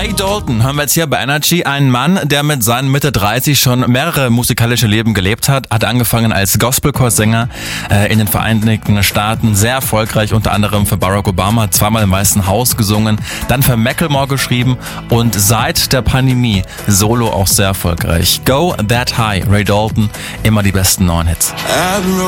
Ray Dalton hören wir jetzt hier bei Energy. Ein Mann, der mit seinen Mitte 30 schon mehrere musikalische Leben gelebt hat. Hat angefangen als Gospelchorsänger in den Vereinigten Staaten. Sehr erfolgreich, unter anderem für Barack Obama, zweimal im Weißen Haus gesungen. Dann für Macklemore geschrieben und seit der Pandemie solo auch sehr erfolgreich. Go That High, Ray Dalton, immer die besten neuen Hits.